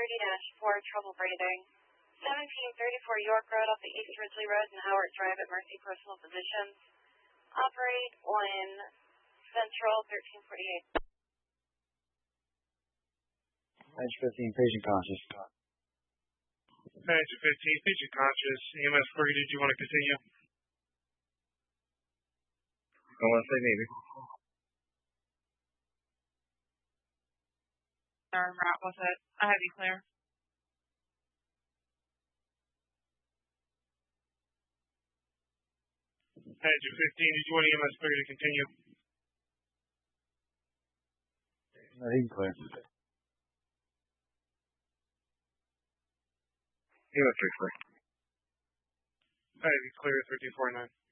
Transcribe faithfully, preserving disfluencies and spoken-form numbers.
thirty dash four, trouble breathing. seventeen thirty-four York Road off the East Ridgely Road and Howard Drive at Mercy Personal Physicians. Operate on Central thirteen forty-eight. Edge fifteen, patient conscious. Edge fifteen, patient conscious. E M S query, did you want to continue? Unless they need it. Sorry, Matt, what's that? I have you clear. Edge fifteen, did you want E M S query to continue? No, he can clear. E M S three clear. I have you clear, thirteen forty-nine.